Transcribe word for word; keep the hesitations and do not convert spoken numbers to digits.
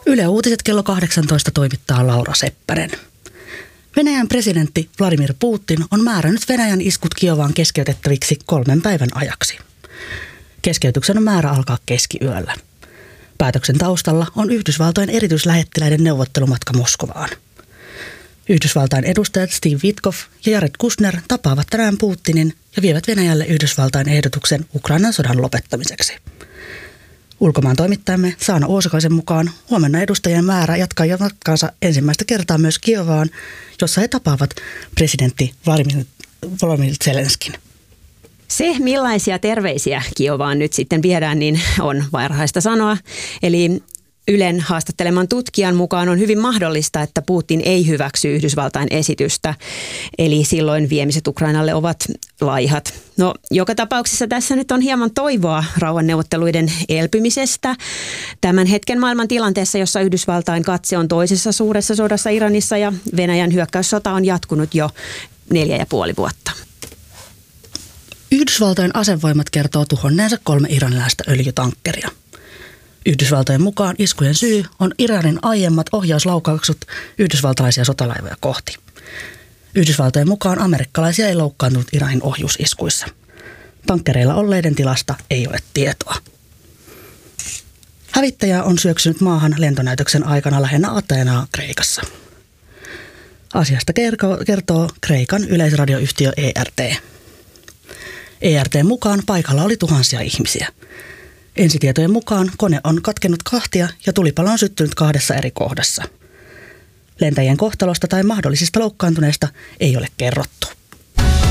Yle Uutiset kello kahdeksantoista toimittaa Laura Seppänen. Venäjän presidentti Vladimir Putin on määrännyt Venäjän iskut Kiovaan keskeytettäviksi kolmen päivän ajaksi. Keskeytyksen on määrä alkaa keskiyöllä. Päätöksen taustalla on Yhdysvaltojen erityislähettiläiden neuvottelumatka Moskovaan. Yhdysvaltain edustajat Steve Witkoff ja Jared Kushner tapaavat tänään Putinin ja vievät Venäjälle Yhdysvaltain ehdotuksen Ukrainan sodan lopettamiseksi. Ulkomaan toimittajamme Saana Uosukaisen mukaan huomenna edustajien määrä jatkaa jo matkaansa ensimmäistä kertaa myös Kiovaan, jossa he tapaavat presidentti Vladimir Volodymyr Zelenskin. Se, millaisia terveisiä Kiovaan nyt sitten viedään, niin on varhaista sanoa. Eli Ylen haastatteleman tutkijan mukaan on hyvin mahdollista, että Putin ei hyväksy Yhdysvaltain esitystä. Eli silloin viemiset Ukrainalle ovat laihat. No, joka tapauksessa tässä nyt on hieman toivoa rauhanneuvotteluiden elpymisestä. Tämän hetken maailman tilanteessa, jossa Yhdysvaltain katse on toisessa suuressa sodassa Iranissa ja Venäjän hyökkäyssota on jatkunut jo neljä ja puoli vuotta. Yhdysvaltojen asevoimat kertoo tuhonneensa kolme iranilaista öljytankkeria. Yhdysvaltojen mukaan iskujen syy on Iranin aiemmat ohjauslaukaukset yhdysvaltalaisia sotalaivoja kohti. Yhdysvaltojen mukaan amerikkalaisia ei loukkaantunut Iranin ohjusiskuissa. Tankkereilla olleiden tilasta ei ole tietoa. Hävittäjä on syöksynyt maahan lentonäytöksen aikana lähinnä Ateenaa Kreikassa. Asiasta kertoo Kreikan yleisradioyhtiö E R T. E R T:n mukaan paikalla oli tuhansia ihmisiä. Ensitietojen mukaan kone on katkennut kahtia ja tulipalo on syttynyt kahdessa eri kohdassa. Lentäjien kohtalosta tai mahdollisista loukkaantuneista ei ole kerrottu.